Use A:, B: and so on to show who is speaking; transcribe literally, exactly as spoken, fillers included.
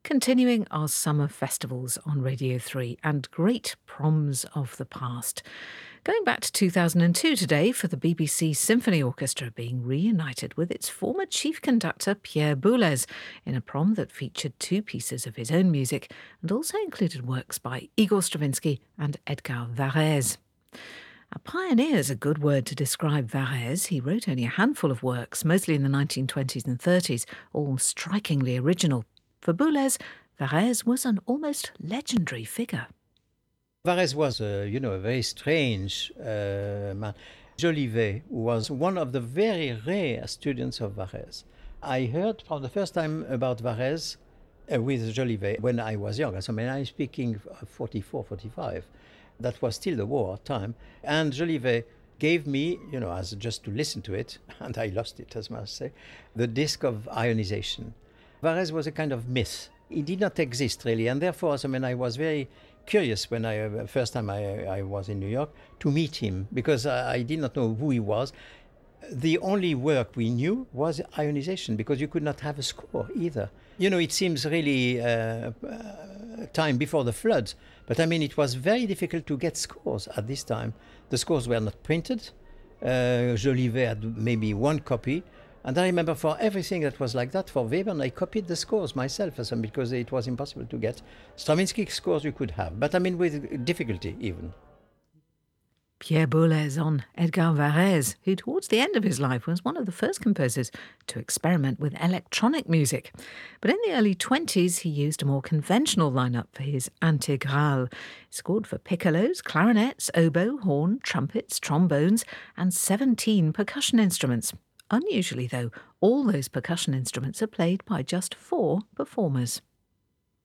A: Continuing our summer festivals on Radio three and great proms of the past. Going back to two thousand two today for the B B C Symphony Orchestra being reunited with its former chief conductor Pierre Boulez in a prom that featured two pieces of his own music and also included works by Igor Stravinsky and Edgar Varèse. A pioneer is a good word to describe Varèse. He wrote only a handful of works, mostly in the nineteen twenties and thirties, all strikingly original. For Boulez, Varèse was an almost legendary figure.
B: Varèse was, uh, you know, a very strange uh, man. Jolivet was one of the very rare students of Varèse. I heard for the first time about Varèse uh, with Jolivet when I was young. So, I mean, I'm speaking forty-four, forty-five. That was still the war time. And Jolivet gave me, you know, as just to listen to it, and I lost it, as I must say, the disc of ionization. Varèse was a kind of myth. He did not exist really, and therefore, I mean, I was very curious when I uh, first time I, I was in New York to meet him because I, I did not know who he was. The only work we knew was ionization because you could not have a score either. You know, it seems really uh, uh, time before the floods, but I mean, it was very difficult to get scores at this time. The scores were not printed. Uh, Jolivet had maybe one copy. And I remember for everything that was like that, for Webern, I copied the scores myself because it was impossible to get. Stravinsky scores you could have, but I mean with difficulty even.
A: Pierre Boulez on Edgar Varèse, who towards the end of his life was one of the first composers to experiment with electronic music. But in the early twenties, he used a more conventional lineup for his Intégrale. He scored for piccolos, clarinets, oboe, horn, trumpets, trombones, and seventeen percussion instruments. Unusually, though, all those percussion instruments are played by just four performers.